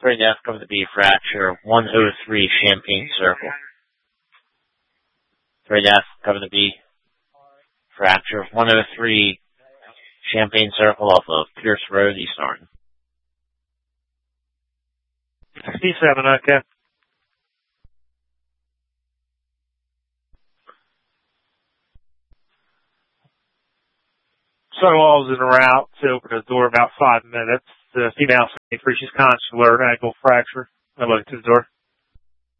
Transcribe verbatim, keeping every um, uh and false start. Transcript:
Three death cover the B fracture, one oh three Champagne Circle. Three death cover the B fracture, one oh three Champagne Circle off of Pierce Road, East Norton. sixty-seven, okay. So I was in a route to open the door about five minutes. The female three, she's conscious, alert, ankle fracture. I looked to the door.